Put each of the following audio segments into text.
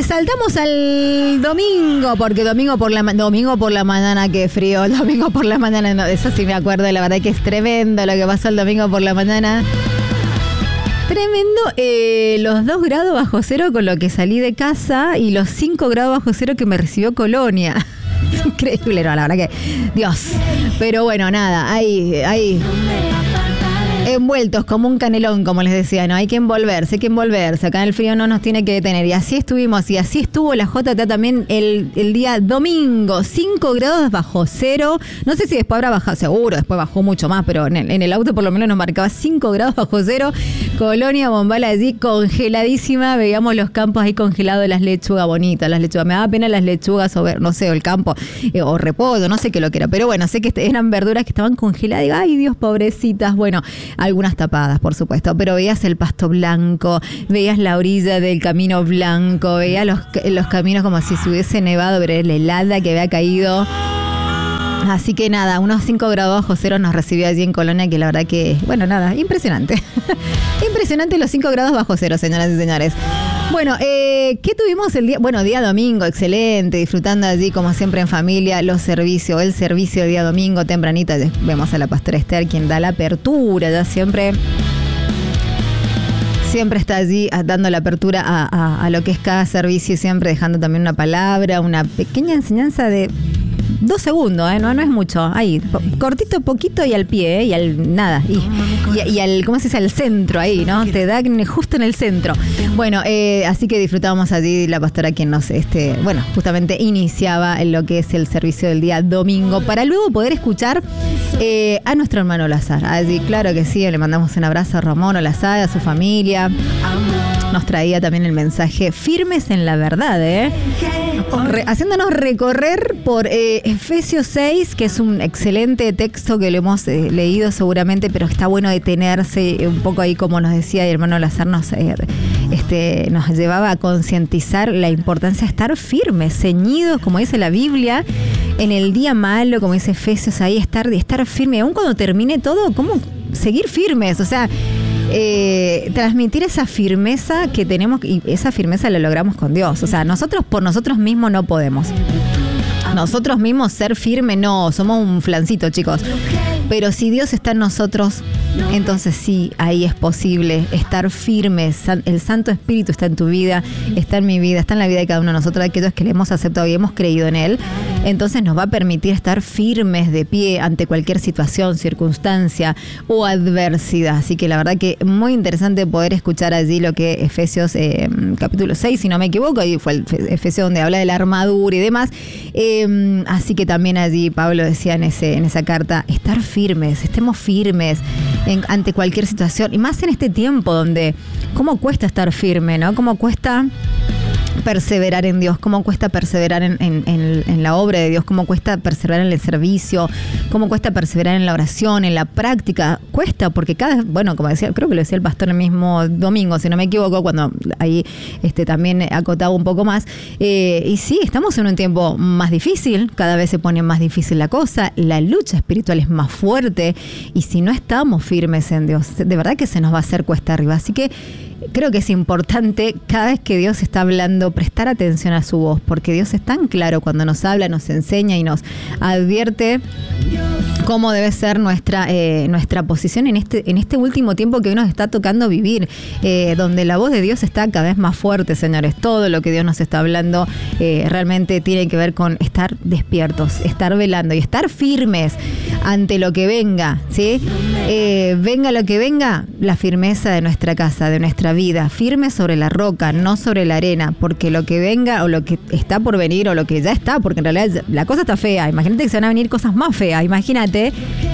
saltamos al domingo, porque domingo por la mañana, qué frío, el domingo por la mañana, no, eso sí me acuerdo, la verdad que es tremendo lo que pasó el domingo por la mañana. Tremendo, los 2 grados bajo cero con lo que salí de casa y los 5 grados bajo cero que me recibió Colonia. Es increíble, no, la verdad que, Dios. Pero bueno, nada, hay envueltos como un canelón, como les decía, ¿no? Hay que envolverse. Acá el frío no nos tiene que detener. Y así estuvimos, y así estuvo la JTA también el día domingo. 5 grados bajo cero. No sé si después habrá bajado, seguro, después bajó mucho más, pero en el auto por lo menos nos marcaba 5 grados bajo cero. Colonia Bombal allí congeladísima. Veíamos los campos ahí congelados, las lechugas bonitas, las lechugas. Me daba pena las lechugas o ver, no sé, o el campo, o repollo, no sé qué lo que era. Pero bueno, sé que eran verduras que estaban congeladas. Y, ay, Dios, pobrecitas. Bueno, algunas tapadas, por supuesto, pero veías el pasto blanco, veías la orilla del camino blanco, veías los caminos como si se hubiese nevado, pero la helada que había caído. Así que nada, unos 5 grados bajo cero nos recibió allí en Colonia, que la verdad que, bueno, nada, impresionante. Impresionante los 5 grados bajo cero, señoras y señores. Bueno, ¿qué tuvimos el día? Bueno, día domingo, excelente, disfrutando allí como siempre en familia el servicio del día domingo, tempranita. Vemos a la pastora Esther, quien da la apertura, ya siempre está allí dando la apertura a lo que es cada servicio, siempre dejando también una palabra, una pequeña enseñanza de 2 segundos, no es mucho. Ahí, cortito, poquito y al pie, y al nada. Y al, ¿cómo se dice? Al centro ahí, ¿no? Te da justo en el centro. Bueno, así que disfrutábamos allí la pastora quien nos, justamente iniciaba en lo que es el servicio del día domingo, para luego poder escuchar a nuestro hermano Olazar. Allí, claro que sí, le mandamos un abrazo a Ramón Olazar, a su familia. Nos traía también el mensaje firmes en la verdad, haciéndonos recorrer por Efesios 6, que es un excelente texto que lo hemos leído seguramente, pero está bueno detenerse un poco ahí, como nos decía el hermano Lazar, nos llevaba a concientizar la importancia de estar firmes, ceñidos, como dice la Biblia, en el día malo, como dice Efesios ahí, estar firme, aún cuando termine todo, ¿cómo seguir firmes? O sea, transmitir esa firmeza que tenemos, y esa firmeza la logramos con Dios. O sea, nosotros por nosotros mismos no podemos. Nosotros mismos ser firmes no, somos un flancito, chicos. Pero si Dios está en nosotros, entonces sí, ahí es posible estar firmes. El Santo Espíritu está en tu vida, está en mi vida, está en la vida de cada uno de nosotros, de aquellos que le hemos aceptado y hemos creído en Él. Entonces nos va a permitir estar firmes de pie ante cualquier situación, circunstancia o adversidad. Así que la verdad que muy interesante poder escuchar allí lo que Efesios capítulo 6, si no me equivoco, y fue el Efesios donde habla de la armadura y demás. Así que también allí Pablo decía en esa carta, estar firmes, estemos firmes ante cualquier situación, y más en este tiempo donde cómo cuesta estar firme, ¿no? Cómo cuesta perseverar en Dios, cómo cuesta perseverar en la obra de Dios, cómo cuesta perseverar en el servicio, cómo cuesta perseverar en la oración, en la práctica. Cuesta porque como decía, creo que lo decía el pastor el mismo domingo, si no me equivoco, cuando ahí también acotaba un poco más. Y sí, estamos en un tiempo más difícil, cada vez se pone más difícil la cosa, la lucha espiritual es más fuerte, y si no estamos firmes en Dios, de verdad que se nos va a hacer cuesta arriba. Así que creo que es importante cada vez que Dios está hablando prestar atención a su voz, porque Dios es tan claro cuando nos habla, nos enseña y nos advierte cómo debe ser nuestra posición en este último tiempo que hoy nos está tocando vivir, donde la voz de Dios está cada vez más fuerte, señores. Todo lo que Dios nos está hablando realmente tiene que ver con estar despiertos, estar velando y estar firmes ante lo que venga, ¿sí? Venga lo que venga, la firmeza de nuestra casa, de nuestra vida, firme sobre la roca, no sobre la arena, porque lo que venga o lo que está por venir o lo que ya está, porque en realidad la cosa está fea, imagínate que se van a venir cosas más feas, imagínate.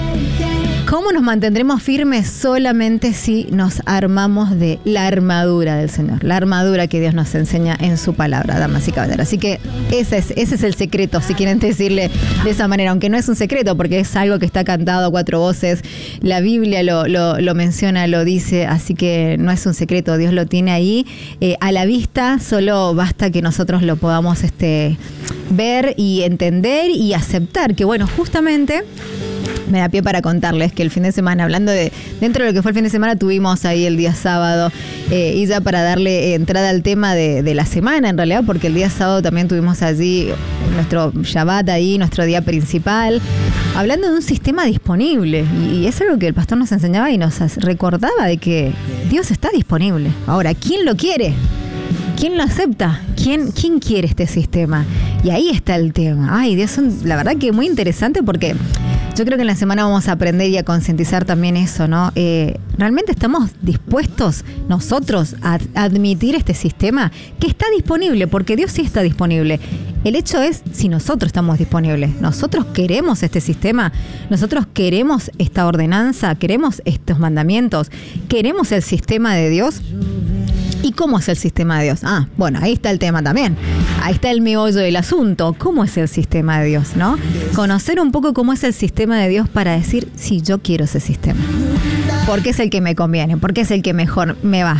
¿Cómo nos mantendremos firmes? Solamente si nos armamos de la armadura del Señor, la armadura que Dios nos enseña en su palabra, damas y caballeros. Así que ese es el secreto, si quieren decirle de esa manera, aunque no es un secreto, porque es algo que está cantado a 4 voces, la Biblia lo menciona, lo dice, así que no es un secreto, Dios lo tiene ahí a la vista, solo basta que nosotros lo podamos ver y entender y aceptar, que bueno, justamente me da pie para contarles que el fin de semana, hablando de dentro de lo que fue el fin de semana, tuvimos ahí el día sábado, y ya para darle entrada al tema de la semana en realidad, porque el día sábado también tuvimos allí nuestro Shabbat ahí, nuestro día principal, hablando de un sistema disponible, y es algo que el pastor nos enseñaba y nos recordaba de que Dios está disponible. Ahora, ¿quién lo quiere? ¿Quién lo acepta? ¿Quién quiere este sistema? Y ahí está el tema. Ay, Dios, la verdad que muy interesante, porque yo creo que en la semana vamos a aprender y a concientizar también eso, ¿no? ¿Realmente estamos dispuestos nosotros a admitir este sistema que está disponible? Porque Dios sí está disponible. El hecho es si nosotros estamos disponibles. Nosotros queremos este sistema, nosotros queremos esta ordenanza, queremos estos mandamientos, queremos el sistema de Dios. ¿Y cómo es el sistema de Dios? Bueno, ahí está el tema también. Ahí está el meollo del asunto. ¿Cómo es el sistema de Dios, no? Conocer un poco cómo es el sistema de Dios para decir, sí, yo quiero ese sistema. Porque es el que me conviene, porque es el que mejor me va.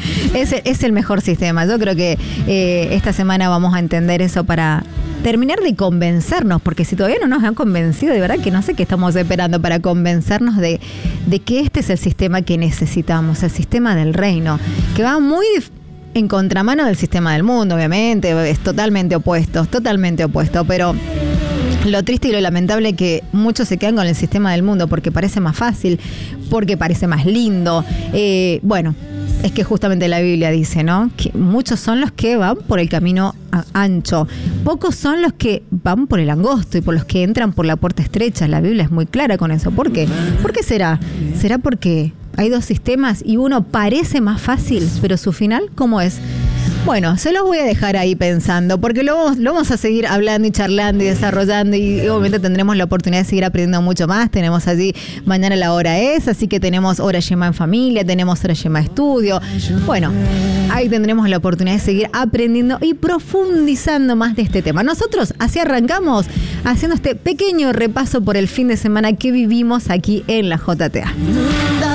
Es el mejor sistema. Yo creo que esta semana vamos a entender eso para terminar de convencernos, porque si todavía no nos han convencido, de verdad que no sé qué estamos esperando para convencernos de que este es el sistema que necesitamos, el sistema del reino, que va muy en contramano del sistema del mundo, obviamente, es totalmente opuesto, pero lo triste y lo lamentable es que muchos se quedan con el sistema del mundo porque parece más fácil, porque parece más lindo. Bueno, es que justamente la Biblia dice, ¿no? Que muchos son los que van por el camino ancho, pocos son los que van por el angosto y por los que entran por la puerta estrecha. La Biblia es muy clara con eso. ¿Por qué? ¿Por qué será? ¿Será porque hay dos sistemas y uno parece más fácil, pero su final, ¿cómo es? Bueno, se los voy a dejar ahí pensando, porque lo vamos a seguir hablando y charlando y desarrollando, y obviamente tendremos la oportunidad de seguir aprendiendo mucho más. Tenemos allí mañana la hora así que tenemos hora Shema en familia, tenemos hora Shema estudio. Bueno, ahí tendremos la oportunidad de seguir aprendiendo y profundizando más de este tema. Nosotros así arrancamos haciendo este pequeño repaso por el fin de semana que vivimos aquí en la JTA.